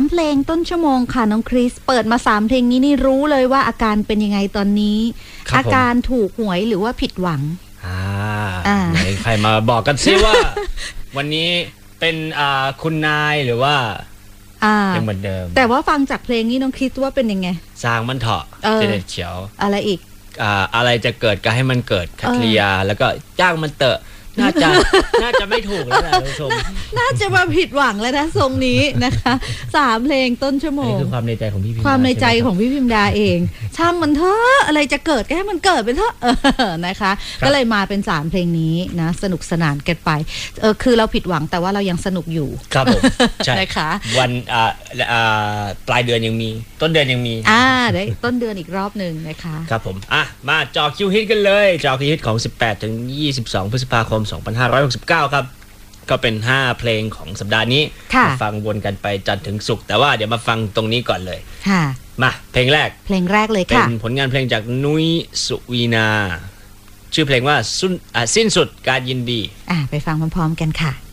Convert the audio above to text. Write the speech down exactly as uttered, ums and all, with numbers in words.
เพลงต้นชั่วโมงค่ะน้องคริสเปิดมาสามเพลงนี้นี่รู้เลยว่าอาการเป็นยังไงตอนนี้อาการถูกหวยหรือว่าผิดหวังอ่าไหนใครมาบอกกันซิว่า วันนี้เป็นอ่าคุณนายหรือว่ายังเหมือนเดิมแต่ว่าฟังจากเพลงนี้น้องคริสว่าเป็นยังไงสร้างมันเถาะเจเด็ดเฉียวอะไรอีกอ่าอะไรจะเกิดก็ให้มันเกิดคัตเลียแล้วก็จ้างมันเตอะน่าจะน่าจะไม่ถูกแล้วแหละท่านผู้ชมน่าจะมาผิดหวังแล้วนะทรงนี้นะคะสามเพลงต้นชั่วโมงนี่คือความในใจของพี่พิมดาความในใจของพี่พิมดาเองช่างมันเถอะอะไรจะเกิดก็ให้มันเกิดไปเถอะนะคะก็เลยมาเป็นสามเพลงนี้นะสนุกสนานกันไปเออคือเราผิดหวังแต่ว่าเรายังสนุกอยู่ครับผมใช่นะคะวันอ่าอ่าปลายเดือนยังมีต้นเดือนยังมีอ่าได้ต้นเดือนอีกรอบหนึ่งนะคะครับผมอ่ะมาจอคิวฮิตกันเลยจอคิวฮิตของสิบแปดถึงยี่สิบสองพฤษภาคมสองพันห้าร้อยหกสิบเก้าครับก็เป็นห้าเพลงของสัปดาห์นี้มาฟังวนกันไปจันทร์ถึงศุกร์แต่ว่าเดี๋ยวมาฟังตรงนี้ก่อนเลยค่ะมาเพลงแรกเพลงแรกเลยค่ะเป็นผลงานเพลงจากนุ้ยสุวีนาชื่อเพลงว่าสิ้นสุดการยินดีอ่ะไปฟังพร้อมๆกันค่ะ